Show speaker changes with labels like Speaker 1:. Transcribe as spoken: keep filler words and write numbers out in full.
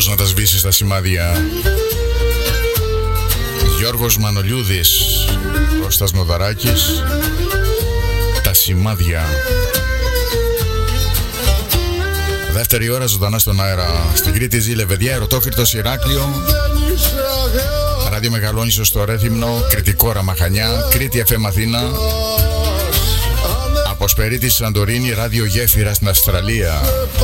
Speaker 1: Πώς να τα σβήσεις τα σημάδια. Γιώργος Μανολιούδης, Κώστας Νοδαράκης. Τα σημάδια. Δεύτερη ώρα ζωντανά στον αέρα. Στην Κρήτη ζει Λεβεδιά, Ερωτόκριτος Ηράκλειο. Ράδιο Μεγαλόνισσος στο Ρέθυμνο, Κρητικό Ραμαχανιά, Κρήτη εφ εμ Αθήνα. Από Σπερίτη Σαντορίνη, Ράδιο Γέφυρα στην Αυστραλία.